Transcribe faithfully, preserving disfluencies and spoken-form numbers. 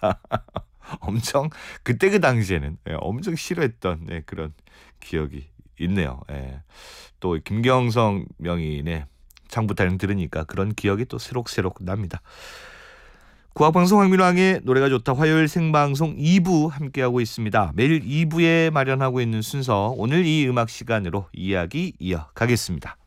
엄청 그때 그 당시에는 예 엄청 싫어했던 예 그런 기억이 있네요. 예. 또 김경성 명인의 창부타령 들으니까 그런 기억이 또 새록새록 납니다. 국악방송 황민왕의 노래가 좋다 화요일 생방송 이 부 함께하고 있습니다. 매일 이 부에 마련하고 있는 순서 오늘 이 음악 시간으로 이야기 이어가겠습니다.